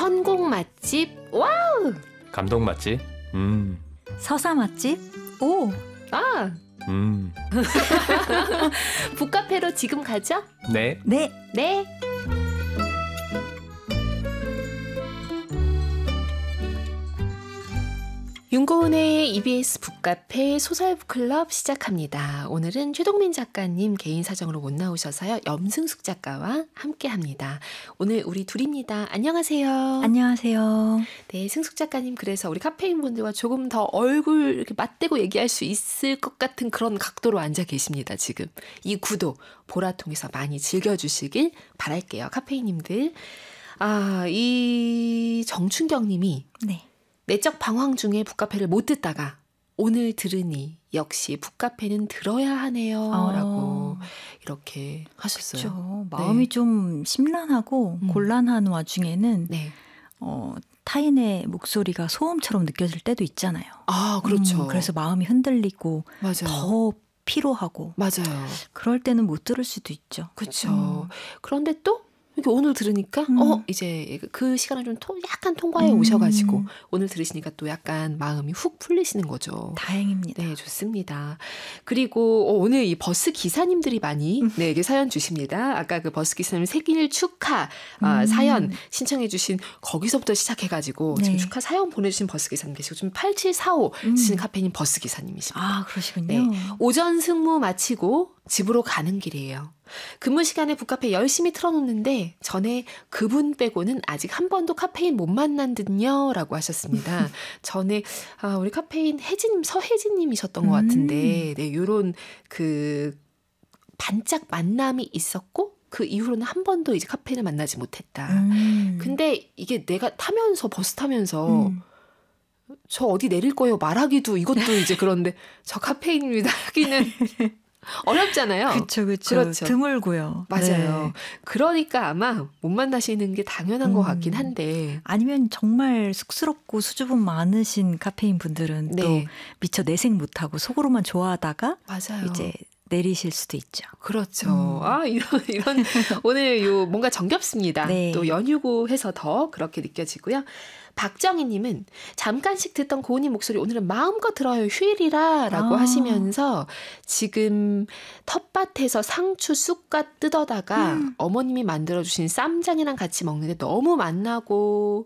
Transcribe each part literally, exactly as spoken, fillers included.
선곡 맛집. 와우. 감동 맛집. 음. 서사 맛집. 오. 아. 음. 북카페로 지금 가죠? 네. 네. 네. 윤고은의 이비에스 북카페 소설북클럽 시작합니다. 오늘은 최동민 작가님 개인 사정으로 못 나오셔서요. 염승숙 작가와 함께합니다. 오늘 우리 둘입니다. 안녕하세요. 안녕하세요. 네, 승숙 작가님 그래서 우리 카페인 분들과 조금 더 얼굴 이렇게 맞대고 얘기할 수 있을 것 같은 그런 각도로 앉아 계십니다. 지금 이 구도 보라통에서 많이 즐겨주시길 바랄게요. 카페인님들. 아, 이 정춘경님이 네. 내적 방황 중에 북카페를 못 듣다가 오늘 들으니 역시 북카페는 들어야 하네요. 어. 라고 이렇게 하셨어요. 그렇죠. 마음이 네. 좀 심란하고 음. 곤란한 와중에는 네. 어, 타인의 목소리가 소음처럼 느껴질 때도 있잖아요. 아, 그렇죠. 음, 그래서 마음이 흔들리고 맞아요. 더 피로하고 맞아요. 그럴 때는 못 들을 수도 있죠. 그렇죠. 음. 그런데 또 이렇게 오늘 들으니까 음. 어 이제 그 시간을 좀 토, 약간 통과해 음. 오셔가지고 오늘 들으시니까 또 약간 마음이 훅 풀리시는 거죠. 다행입니다. 네, 좋습니다. 그리고 어, 오늘 이 버스 기사님들이 많이 네, 이게 사연 주십니다. 아까 그 버스 기사님 생일 축하 아, 음. 사연 신청해주신 거기서부터 시작해가지고 네. 지금 축하 사연 보내주신 버스 기사님 계시고 지금 팔칠사오 음. 쓰신 카페인 버스 기사님이십니다. 아, 그러시군요. 네, 오전 승무 마치고 집으로 가는 길이에요. 근무 시간에 북카페 열심히 틀어놓는데 전에 그분 빼고는 아직 한 번도 카페인 못 만난 듯요 라고 하셨습니다. 전에 아, 우리 카페인 혜진님, 서혜진님이셨던 것 같은데 네, 요런 그 반짝 만남이 있었고 그 이후로는 한 번도 이제 카페인을 만나지 못했다. 음. 근데 이게 내가 타면서 버스 타면서 음. 저 어디 내릴 거예요 말하기도 이것도 이제 그런데 저 카페인입니다 하기는 어렵잖아요. 그렇죠, 그렇죠. 그렇죠. 드물고요. 맞아요. 네. 그러니까 아마 못 만나시는 게 당연한 음. 것 같긴 한데. 아니면 정말 쑥스럽고 수줍음 많으신 카페인 분들은 네. 또 미처 내색 못하고 속으로만 좋아하다가 맞아요. 이제 내리실 수도 있죠. 그렇죠. 음. 아, 이런, 이런, 오늘 요 뭔가 정겹습니다. 네. 또 연휴고 해서 더 그렇게 느껴지고요. 박정희님은 잠깐씩 듣던 고은이 목소리 오늘은 마음껏 들어요. 휴일이라 라고 아. 하시면서 지금 텃밭에서 상추 쑥갓 뜯어다가 음. 어머님이 만들어주신 쌈장이랑 같이 먹는데 너무 맛나고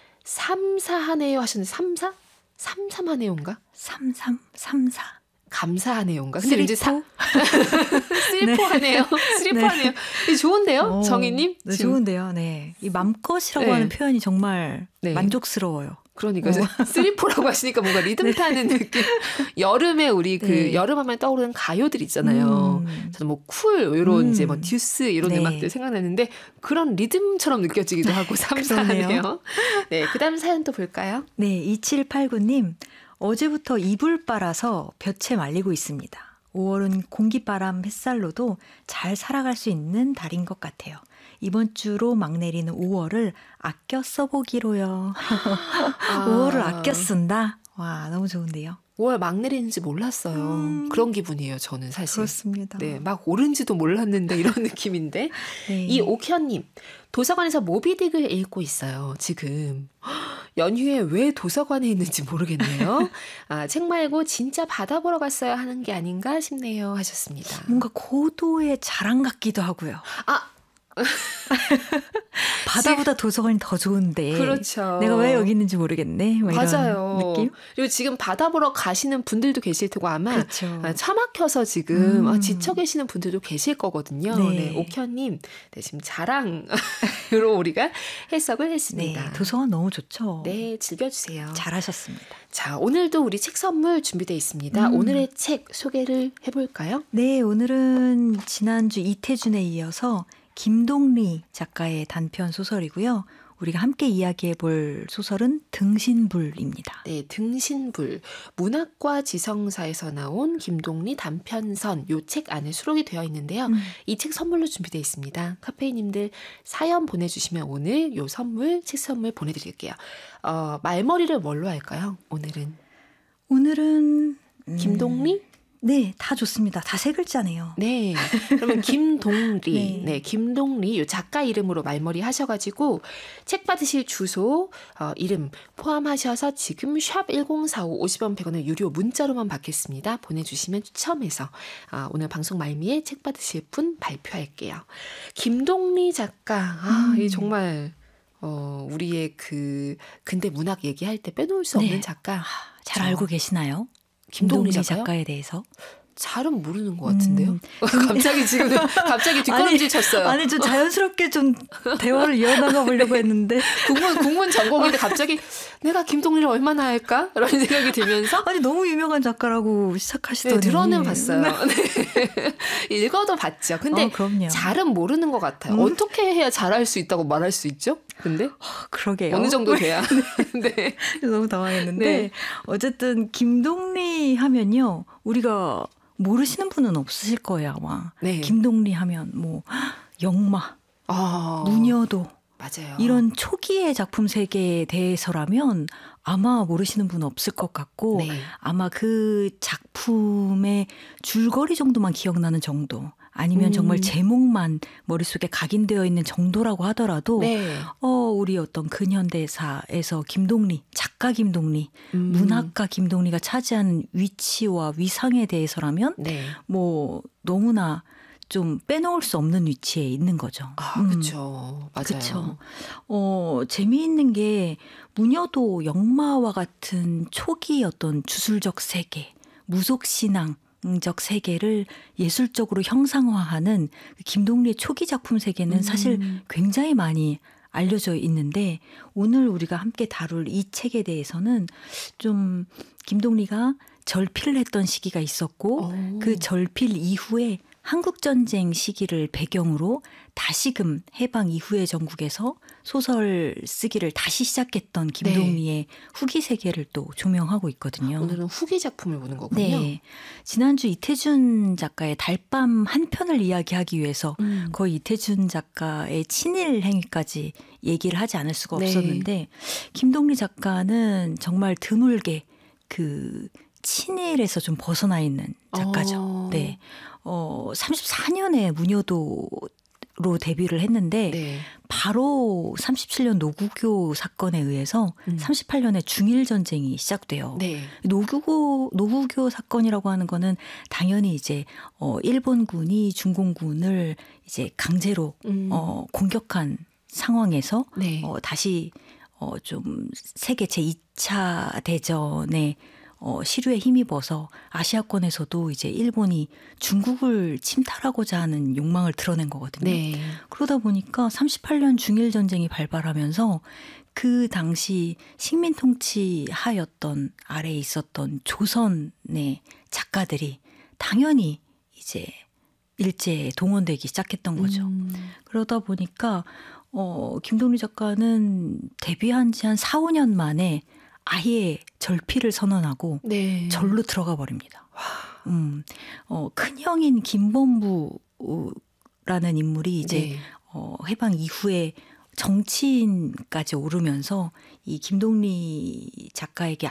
삼사하네요 하셨는데 삼사? 삼삼하네요인가? 삼삼, 삼사. 감사하네요인가? 근데 왠지 사 네. 쓰리포하네요. 쓰리포하네요. 네. 좋은데요, 어, 정희님? 네, 좋은데요. 네, 이 맘껏이라고 네. 하는 표현이 정말 네. 만족스러워요. 그러니까 어. 쓰리포라고 하시니까 뭔가 리듬 네. 타는 느낌. 여름에 우리 그 네. 여름하면 떠오르는 가요들 있잖아요. 음. 저는 뭐 쿨 이런 음. 이제 뭐 듀스 이런 네. 음악들 생각나는데 그런 리듬처럼 느껴지기도 하고 삼사하네요. 네, 그다음 사연 또 볼까요? 네, 이칠팔구 님. 어제부터 이불 빨아서 볕에 말리고 있습니다. 오월은 공기바람 햇살로도 잘 살아갈 수 있는 달인 것 같아요. 이번 주로 막 내리는 오월을 아껴 써보기로요. 아. 오월을 아껴 쓴다? 와, 너무 좋은데요. 오월 막 내리는지 몰랐어요. 음. 그런 기분이에요, 저는 사실. 그렇습니다. 네, 막 오른지도 몰랐는데 이런 느낌인데. 네. 이 옥현님, 도서관에서 모비딕을 읽고 있어요, 지금. 연휴에 왜 도서관에 있는지 모르겠네요. 아, 책 말고 진짜 바다 보러 갔어야 하는 게 아닌가 싶네요 하셨습니다. 뭔가 고도의 자랑 같기도 하고요. 아, 바다보다 도서관이 더 좋은데 그렇죠. 내가 왜 여기 있는지 모르겠네. 뭐 이런 맞아요. 느낌? 그리고 지금 바다 보러 가시는 분들도 계실 테고 아마 그렇죠. 아, 차 막혀서 지금 음. 아, 지쳐 계시는 분들도 계실 거거든요. 네. 네, 옥현님, 네, 지금 자랑으로 우리가 해석을 했습니다. 네, 도서관 너무 좋죠. 네, 즐겨주세요. 잘하셨습니다. 자, 오늘도 우리 책 선물 준비되어 있습니다. 음. 오늘의 책 소개를 해볼까요? 네, 오늘은 지난주 이태준에 이어서 김동리 작가의 단편 소설이고요. 우리가 함께 이야기해 볼 소설은 등신불입니다. 네, 등신불. 문학과 지성사에서 나온 김동리 단편선 요 책 안에 수록이 되어 있는데요. 음. 이 책 선물로 준비되어 있습니다. 카페인님들 사연 보내주시면 오늘 요 선물, 책 선물 보내드릴게요. 어, 말머리를 뭘로 할까요? 오늘은 오늘은 음, 김동리? 네, 다 좋습니다. 다 세 글자네요. 네. 그러면 김동리. 네. 네. 김동리 요 작가 이름으로 말머리 하셔가지고 책 받으실 주소, 어, 이름 포함하셔서 지금 샵 일공사오 오십 원 백 원의 유료 문자로만 받겠습니다. 보내주시면 추첨해서 어, 오늘 방송 말미에 책 받으실 분 발표할게요. 김동리 작가. 아, 음. 이 정말 어, 우리의 그 근대 문학 얘기할 때 빼놓을 수 없는 네. 작가. 잘 저, 알고 계시나요? 김동리 김동리 작가요? 작가에 대해서? 잘은 모르는 것 같은데요. 음. 갑자기 지금 갑자기 뒷걸음질 쳤어요. 아니, 좀 자연스럽게 좀 대화를 이어나가 보려고 했는데. 국문 국문 전공인데 갑자기 내가 김동리를 얼마나 할까? 라는 생각이 들면서 아니, 너무 유명한 작가라고 시작하시더니. 네, 들어는 봤어요. 네. 읽어도 봤죠. 근데 어, 그럼요. 잘은 모르는 것 같아요. 음. 어떻게 해야 잘할 수 있다고 말할 수 있죠? 근데 그러게요. 어느 정도 돼야. 네. 너무 당황했는데. 네. 어쨌든 김동리 하면요. 우리가 모르시는 분은 없으실 거예요, 아마. 네. 김동리 하면 뭐 영마, 아, 무녀도 맞아요. 이런 초기의 작품 세계에 대해서라면 아마 모르시는 분은 없을 것 같고 네. 아마 그 작품의 줄거리 정도만 기억나는 정도 아니면 음. 정말 제목만 머릿속에 각인되어 있는 정도라고 하더라도 네. 어, 우리 어떤 근현대사에서 김동리, 작가 김동리, 음. 문학가 김동리가 차지하는 위치와 위상에 대해서라면 네. 뭐 너무나 좀 빼놓을 수 없는 위치에 있는 거죠. 아, 음. 그렇죠. 맞아요. 그렇죠. 어, 재미있는 게 무녀도 영마와 같은 초기 어떤 주술적 세계, 무속신앙적 세계를 예술적으로 형상화하는 김동리의 초기 작품 세계는 음. 사실 굉장히 많이 알려져 있는데 오늘 우리가 함께 다룰 이 책에 대해서는 좀 김동리가 절필을 했던 시기가 있었고 오. 그 절필 이후에 한국전쟁 시기를 배경으로 다시금 해방 이후의 전국에서 소설 쓰기를 다시 시작했던 김동리의 네. 후기 세계를 또 조명하고 있거든요. 오늘은 후기 작품을 보는 거군요. 네. 지난주 이태준 작가의 달밤 한 편을 이야기하기 위해서 음. 거의 이태준 작가의 친일 행위까지 얘기를 하지 않을 수가 네. 없었는데 김동리 작가는 정말 드물게 그 친일에서 좀 벗어나 있는 작가죠. 어. 네. 어, 삼십사 년에 무녀도로 데뷔를 했는데 네. 바로 삼십칠 년 노구교 사건에 의해서 음. 삼십팔 년에 중일 전쟁이 시작돼요. 네. 노구교 노구교 사건이라고 하는 거는 당연히 이제 어, 일본군이 중공군을 이제 강제로 음. 어, 공격한 상황에서 네. 어, 다시 어, 좀 세계 제이 차 대전에 어, 시류에 힘입어서 아시아권에서도 이제 일본이 중국을 침탈하고자 하는 욕망을 드러낸 거거든요. 네. 그러다 보니까 삼십팔 년 중일 전쟁이 발발하면서 그 당시 식민 통치 하였던 아래에 있었던 조선의 작가들이 당연히 이제 일제에 동원되기 시작했던 거죠. 음. 그러다 보니까 어, 김동리 작가는 데뷔한 지 한 사, 오 년 만에 아예 절필을 선언하고 네. 절로 들어가 버립니다. 음, 어, 큰형인 김범부라는 인물이 이제 네. 어, 해방 이후에 정치인까지 오르면서 이 김동리 작가에게